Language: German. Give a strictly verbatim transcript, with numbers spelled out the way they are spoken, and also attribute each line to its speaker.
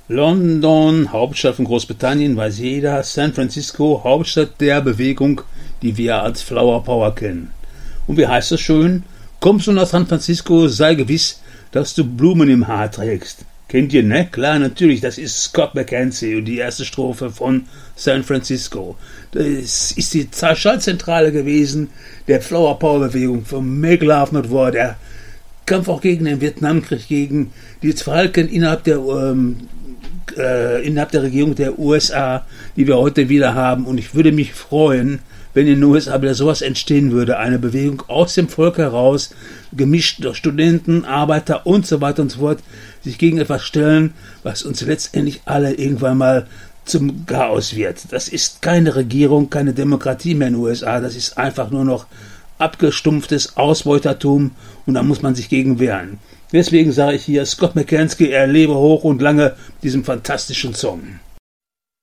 Speaker 1: London, Hauptstadt von Großbritannien, weiß jeder. San Francisco, Hauptstadt der Bewegung, die wir als Flower Power kennen. Und wie heißt das schön? Kommst du nach San Francisco, sei gewiss, dass du Blumen im Haar trägst. Kennt ihr, ne? Klar, natürlich, das ist Scott McKenzie und die erste Strophe von San Francisco. Das ist die Schaltzentrale gewesen der Flower Power Bewegung von Make Love Not War, der Kampf auch gegen den Vietnamkrieg, gegen die Verhalten innerhalb der ähm, äh, innerhalb der Regierung der U S A, die wir heute wieder haben. Und ich würde mich freuen, wenn in den U S A wieder sowas entstehen würde, eine Bewegung aus dem Volk heraus, gemischt durch Studenten, Arbeiter und so weiter und so fort, sich gegen etwas stellen, was uns letztendlich alle irgendwann mal zum Chaos wird. Das ist keine Regierung, keine Demokratie mehr in den U S A, das ist einfach nur noch abgestumpftes Ausbeutertum und da muss man sich gegen wehren. Deswegen sage ich hier, Scott McKenzie, er lebe hoch und lange mit diesem fantastischen Song.